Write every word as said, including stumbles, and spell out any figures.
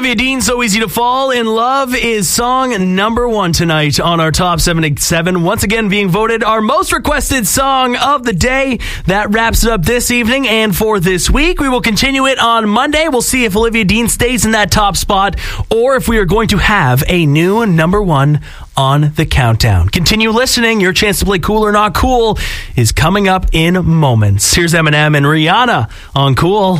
Olivia Dean, So Easy to Fall in Love is song number one tonight on our Top seventy-seven. Once again being voted our most requested song of the day. That wraps it up this evening and for this week. We will continue it on Monday. We'll see if Olivia Dean stays in that top spot or if we are going to have a new number one on the countdown. Continue listening. Your chance to play Cool or Not Cool is coming up in moments. Here's Eminem and Rihanna on Cool.